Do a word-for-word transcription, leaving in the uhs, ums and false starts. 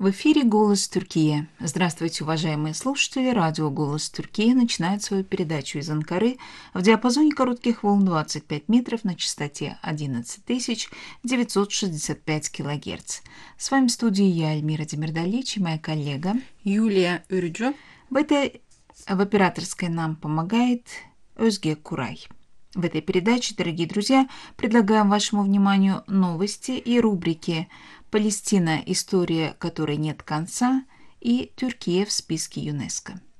В эфире «Голос Турции». Здравствуйте, уважаемые слушатели. Радио «Голос Турции» начинает свою передачу из Анкары в диапазоне коротких волн двадцать пять метров на частоте одиннадцать тысяч девятьсот шестьдесят пять килогерц. С вами в студии я, Эльмира Демирдалич, и моя коллега Юлия Үрджо. В этой в операторской нам помогает Özge Курай. В этой передаче, дорогие друзья, предлагаем вашему вниманию новости и рубрики «Палестина. История, которой нет конца» и «Тюркия в списке ЮНЕСКО».